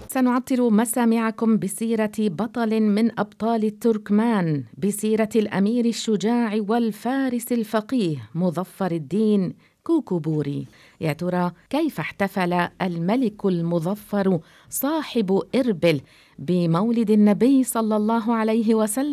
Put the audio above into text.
سنعطر مسامعكم بسيرة بطل من أبطال التركمان، بسيرة الأمير الشجاع والفارس الفقيه مظفر الدين كوكوبوري. يا ترى كيف احتفل الملك المظفر صاحب إربل بمولد النبي صلى الله عليه وسلم؟